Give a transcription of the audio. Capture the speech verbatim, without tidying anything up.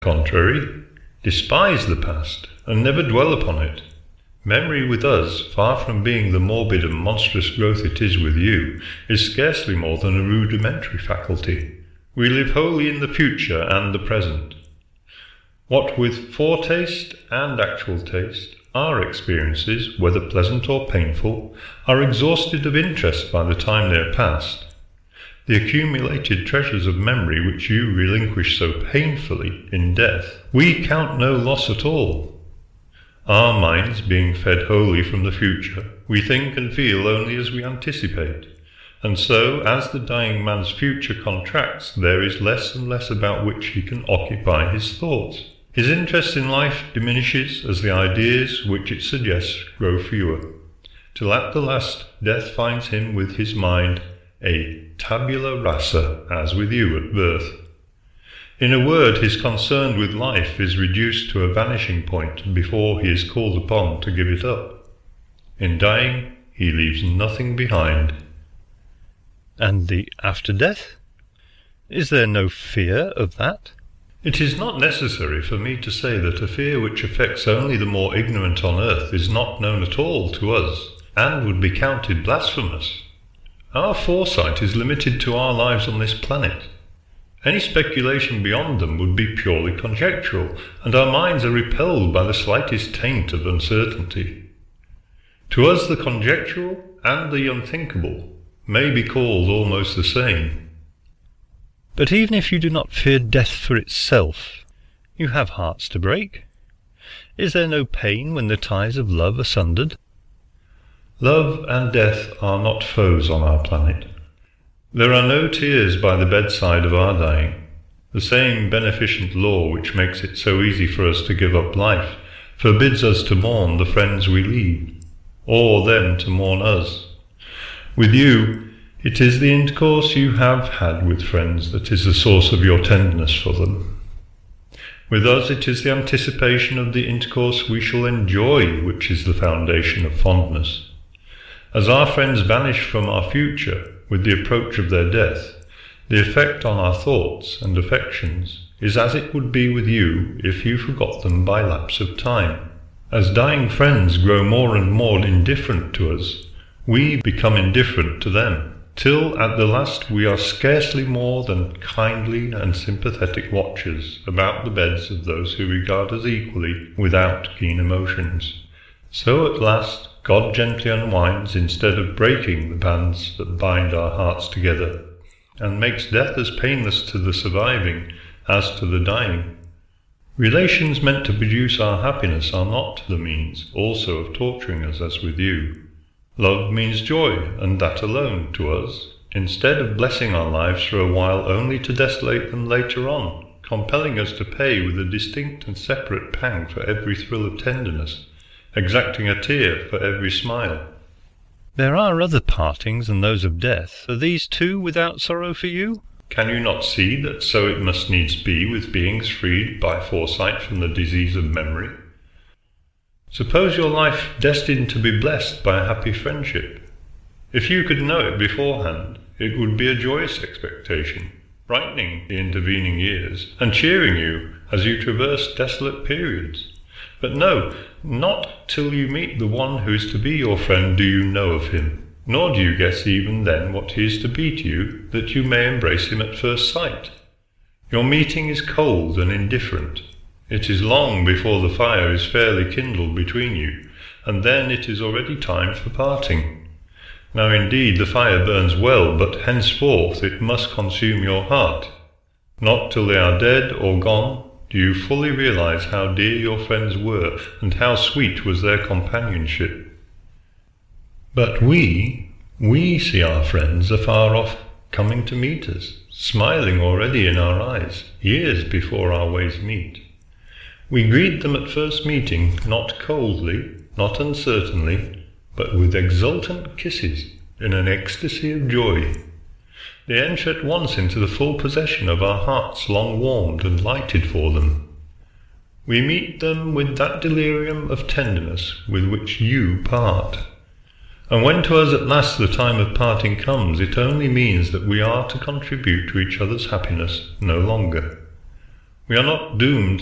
contrary, despise the past, and never dwell upon it. Memory with us, far from being the morbid and monstrous growth it is with you, is scarcely more than a rudimentary faculty. We live wholly in the future and the present. What with foretaste and actual taste, our experiences, whether pleasant or painful, are exhausted of interest by the time they are past. The accumulated treasures of memory which you relinquish so painfully in death, we count no loss at all. Our minds being fed wholly from the future, we think and feel only as we anticipate, and so, as the dying man's future contracts, there is less and less about which he can occupy his thoughts. His interest in life diminishes as the ideas which it suggests grow fewer, till at the last death finds him with his mind a tabula rasa, as with you at birth. In a word, his concern with life is reduced to a vanishing point before he is called upon to give it up. In dying, he leaves nothing behind. And the after death? Is there no fear of that? It is not necessary for me to say that a fear which affects only the more ignorant on earth is not known at all to us, and would be counted blasphemous. Our foresight is limited to our lives on this planet. Any speculation beyond them would be purely conjectural, and our minds are repelled by the slightest taint of uncertainty. To us the conjectural and the unthinkable may be called almost the same. But even if you do not fear death for itself, you have hearts to break. Is there no pain when the ties of love are sundered? Love and death are not foes on our planet. There are no tears by the bedside of our dying. The same beneficent law which makes it so easy for us to give up life forbids us to mourn the friends we leave, or them to mourn us. With you, it is the intercourse you have had with friends that is the source of your tenderness for them. With us it is the anticipation of the intercourse we shall enjoy which is the foundation of fondness. As our friends vanish from our future with the approach of their death, the effect on our thoughts and affections is as it would be with you if you forgot them by lapse of time. As dying friends grow more and more indifferent to us, we become indifferent to them, till at the last we are scarcely more than kindly and sympathetic watchers about the beds of those who regard us equally without keen emotions. So at last God gently unwinds instead of breaking the bands that bind our hearts together, and makes death as painless to the surviving as to the dying. Relations meant to produce our happiness are not the means also of torturing us as with you. Love means joy, and that alone, to us, instead of blessing our lives for a while only to desolate them later on, compelling us to pay with a distinct and separate pang for every thrill of tenderness, exacting a tear for every smile. There are other partings than those of death. Are these too without sorrow for you? Can you not see that so it must needs be with beings freed by foresight from the disease of memory? Suppose your life destined to be blessed by a happy friendship. If you could know it beforehand, it would be a joyous expectation, brightening the intervening years, and cheering you as you traverse desolate periods. But no, not till you meet the one who is to be your friend do you know of him, nor do you guess even then what he is to be to you, that you may embrace him at first sight. Your meeting is cold and indifferent. It is long before the fire is fairly kindled between you, and then it is already time for parting. Now indeed the fire burns well, but henceforth it must consume your heart. Not till they are dead or gone do you fully realize how dear your friends were, and how sweet was their companionship. But we, we see our friends afar off coming to meet us, smiling already in our eyes, years before our ways meet. We greet them at first meeting, not coldly, not uncertainly, but with exultant kisses, in an ecstasy of joy. They enter at once into the full possession of our hearts long warmed and lighted for them. We meet them with that delirium of tenderness with which you part. And when to us at last the time of parting comes, it only means that we are to contribute to each other's happiness no longer. We are not doomed